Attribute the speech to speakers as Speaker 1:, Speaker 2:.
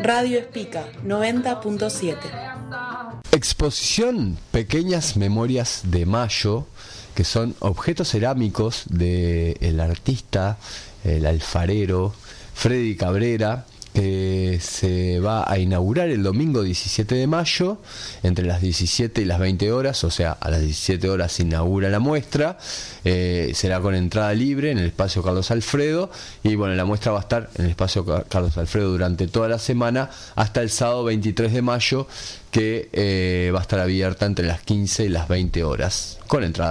Speaker 1: Radio Espica 90.7.
Speaker 2: Exposición Pequeñas Memorias de Mayo, que son objetos cerámicos del artista, el alfarero Freddy Cabrera, que se va a inaugurar el domingo 17 de mayo entre las 17 y las 20 horas, o sea, a las 17 horas se inaugura la muestra, será con entrada libre en el espacio Carlos Alfredo, y bueno, la muestra va a estar en el espacio Carlos Alfredo durante toda la semana hasta el sábado 23 de mayo, que va a estar abierta entre las 15 y las 20 horas, con entrada